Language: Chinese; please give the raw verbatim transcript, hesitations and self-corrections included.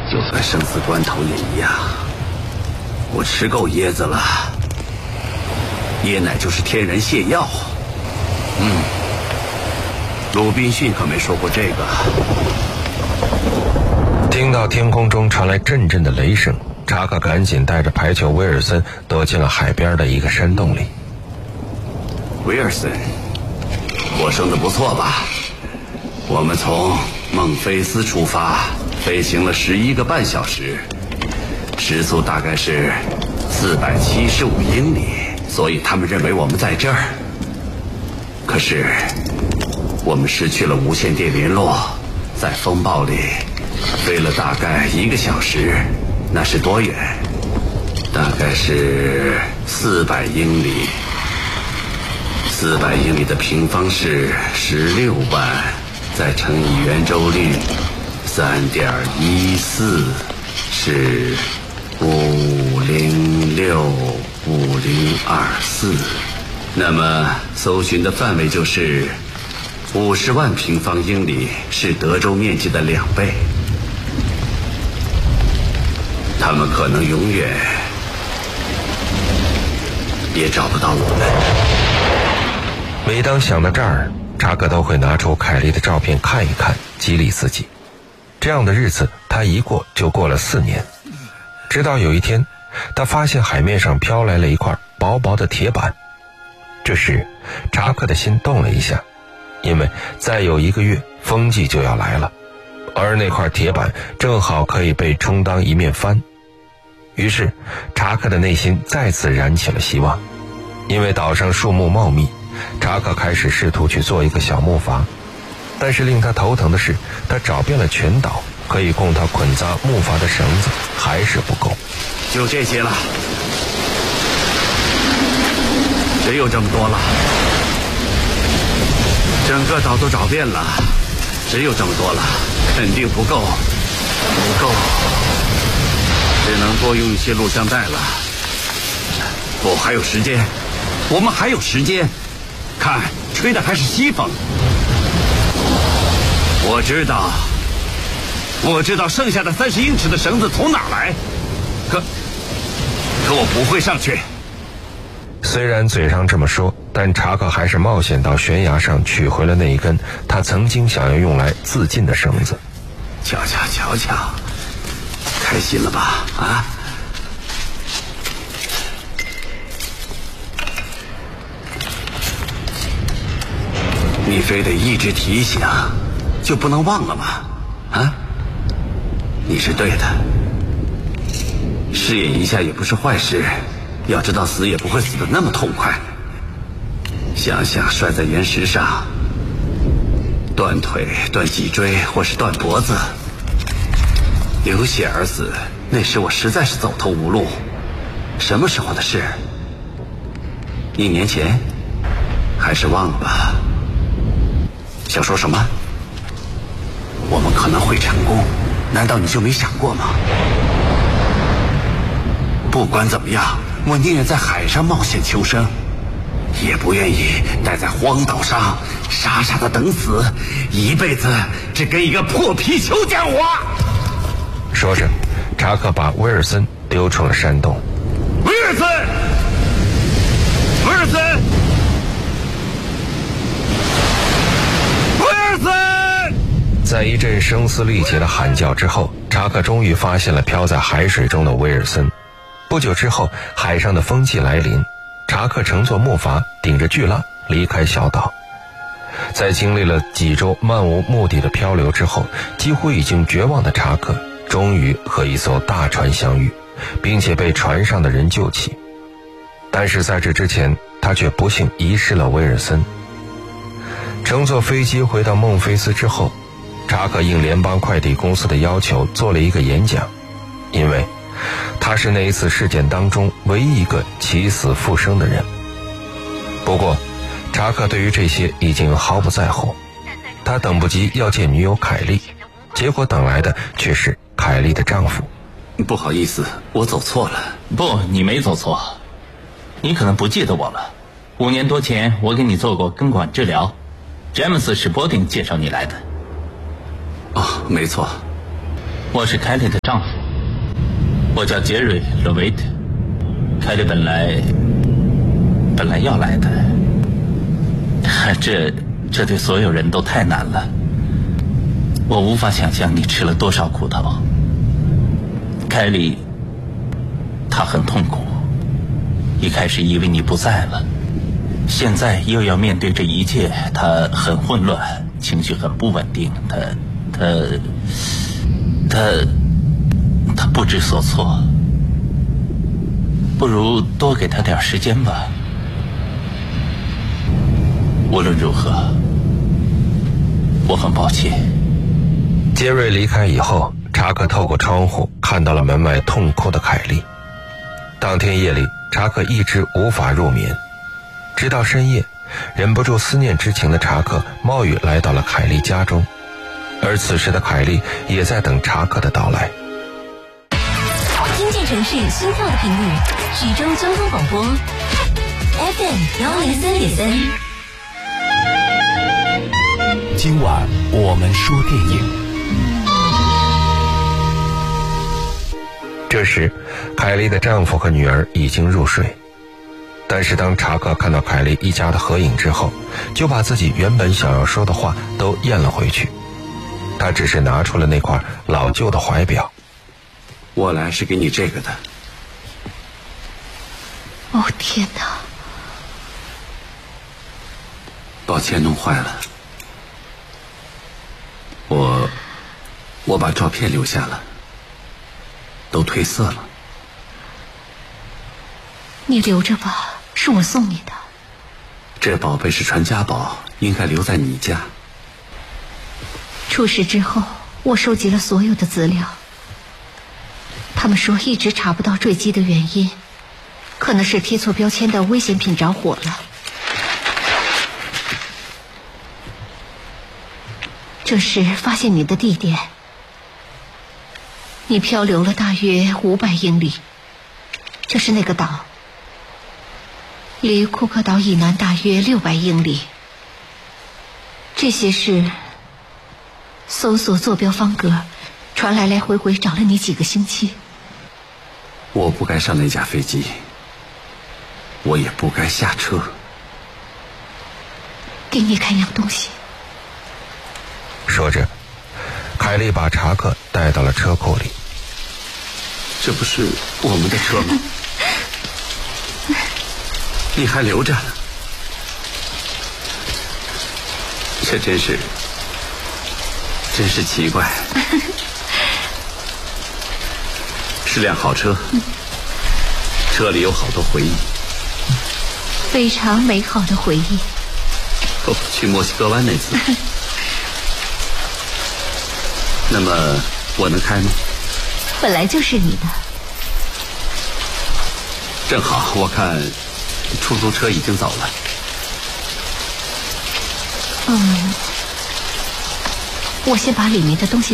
就算生死关头也一样。我吃够椰子了，椰奶就是天然泻药。嗯，鲁滨逊可没说过这个。 听到天空中传来阵阵的雷声，查克赶紧带着排球威尔森躲进了海边的一个山洞里。 威尔森，我生得不错吧？我们从孟菲斯出发，飞行了十一个半小时，时速大概是四百七十五英里，所以他们认为我们在这儿。可是我们失去了无线电联络，在风暴里飞了大概一个小时。那是多远？大概是四百英里。四百英里的平方是十六万，再乘以圆周率三点一四，是五零六五零二四。那么搜寻的范围就是五十万平方英里，是德州面积的两倍。他们可能永远也找不到我们。 每当想到这儿，查克都会拿出凯莉的照片看一看，激励自己。这样的日子他一过就过了四年，直到有一天，他发现海面上飘来了一块薄薄的铁板。这时查克的心动了一下，因为再有一个月风季就要来了，而那块铁板正好可以被充当一面帆。于是查克的内心再次燃起了希望。因为岛上树木茂密，查克开始试图去做一个小木筏，但是令他头疼的是，他找遍了全岛可以供他捆扎木筏的绳子还是不够。 就这些了，只有这么多了。整个岛都找遍了，只有这么多了，肯定不够，不够，只能多用一些录像带了。不，还有时间，我们还有时间。看，吹的还是西风。我知道，我知道剩下的三十英尺的绳子从哪来，可，可我不会上去。 虽然嘴上这么说，但查克还是冒险到悬崖上取回了那一根他曾经想要用来自尽的绳子。 瞧瞧瞧瞧，开心了吧？啊！你非得一直提醒，就不能忘了吗？啊？你是对的，试验一下也不是坏事。要知道死也不会死得那么痛快。想想摔在岩石上，断腿、断脊椎或是断脖子，流血而死，那时我实在是走投无路。什么时候的事？一年前？还是忘了吧。想说什么？我们可能会成功，难道你就没想过吗？不管怎么样，我宁愿在海上冒险求生，也不愿意待在荒岛上傻傻的等死，一辈子只跟一个破皮球讲话。 说着，查克把威尔森丢出了山洞。 威尔森，威尔森，威尔森！ 在一阵声嘶力竭的喊叫之后，查克终于发现了飘在海水中的威尔森。不久之后，海上的风季来临，查克乘坐木筏顶着巨浪离开小岛。在经历了几周漫无目的的漂流之后，几乎已经绝望的查克终于和一艘大船相遇，并且被船上的人救起。但是在这之前，他却不幸遗失了威尔森。乘坐飞机回到孟菲斯之后，查克应联邦快递公司的要求做了一个演讲，因为他是那一次事件当中唯一一个起死复生的人。不过查克对于这些已经毫不在乎，他等不及要见女友凯莉，结果等来的却是凯莉的丈夫。 不好意思，我走错了。 不，你没走错，你可能不记得我了。五年多前我给你做过根管治疗，詹姆斯·史波丁介绍你来的。 哦，没错。 我是凯莉的丈夫，我叫杰瑞·罗维特。凯莉本来本来要来的，这这对所有人都太难了。我无法想象你吃了多少苦头。凯莉，她很痛苦，一开始以为你不在了，现在又要面对这一切，她很混乱，情绪很不稳定，她她她她不知所措。不如多给她点时间吧。无论如何，我很抱歉。 杰瑞离开以后，查克透过窗户看到了门外痛哭的凯莉。当天夜里，查克一直无法入眠，直到深夜，忍不住思念之情的查克冒雨来到了凯莉家中，而此时的凯莉也在等查克的到来。 听见城市心跳的频率，徐州交通广播 F M 幺零三点三。 今晚我们说电影。 这时，凯莉的丈夫和女儿已经入睡，但是当查克看到凯莉一家的合影之后，就把自己原本想要说的话都咽了回去。他只是拿出了那块老旧的怀表。 我来是给你这个的。 哦，天哪！ 抱歉，弄坏了。我我把照片留下了，都褪色了。 你留着吧，是我送你的。 这宝贝是传家宝，应该留在你家。 出事之后，我收集了所有的资料。他们说一直查不到坠机的原因，可能是贴错标签的危险品着火了。这是发现你的地点，你漂流了大约五百英里，这是那个岛，离库克岛以南大约六百英里。这些是搜索坐标方格，船来来回回找了你几个星期。 我不该上那架飞机，我也不该下车。 给你看样东西。 说着，凯莉把查克带到了车库里。 这不是我们的车吗？你还留着？这真是真是奇怪。是辆好车，车里有好多回忆， 非常美好的回忆。 哦，去墨西哥湾那次。那么我能开吗？ 本来就是你的。 正好，我看出租车已经走了。 嗯，我先把里面的东西